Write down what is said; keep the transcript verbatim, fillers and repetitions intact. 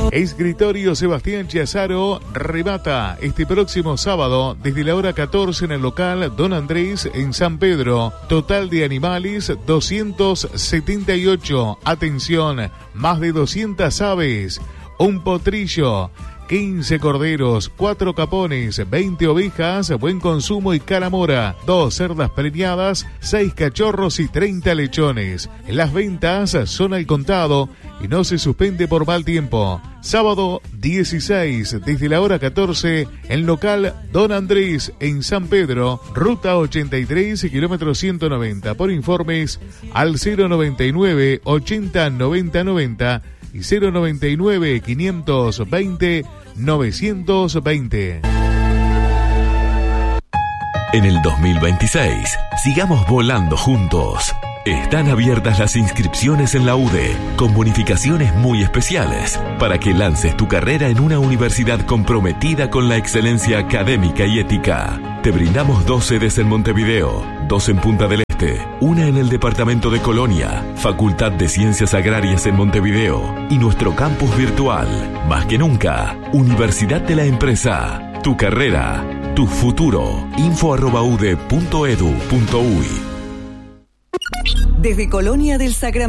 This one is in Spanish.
Escritorio Sebastián Chiazaro remata este próximo sábado desde la hora catorce en el local Don Andrés en San Pedro. Total de animales doscientos setenta y ocho. Atención, más de doscientas aves, un potrillo, quince corderos, cuatro capones, veinte ovejas, buen consumo y cara mora, dos cerdas preñadas, seis cachorros y treinta lechones. Las ventas son al contado y no se suspende por mal tiempo. Sábado dieciséis, desde la hora catorce, en local Don Andrés en San Pedro, ruta ochenta y tres, kilómetro ciento noventa. Por informes al cero noventa y nueve, ochenta, noventa, noventa y cero noventa y nueve, quinientos veinte, novecientos veinte. En el dos mil veintiséis, sigamos volando juntos. Están abiertas las inscripciones en la U D E, con bonificaciones muy especiales, para que lances tu carrera en una universidad comprometida con la excelencia académica y ética. Te brindamos dos sedes en Montevideo, dos en Punta del Este, una en el departamento de Colonia, Facultad de Ciencias Agrarias en Montevideo y nuestro campus virtual. Más que nunca, Universidad de la Empresa. Tu carrera, tu futuro. info arroba u d e punto edu punto uy. Desde Colonia del Sacramento.